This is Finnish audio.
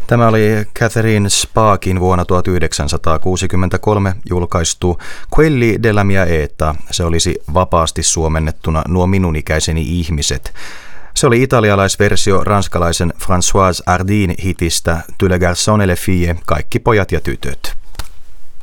Tämä oli Catherine Spaakin vuonna 1963 julkaistu Quelli della mia età. Se olisi vapaasti suomennettuna Nuo minun ikäiseni ihmiset. Se oli italialaisversio ranskalaisen Françoise Hardin hitistä Tu le garçon et les filles, kaikki pojat ja tytöt.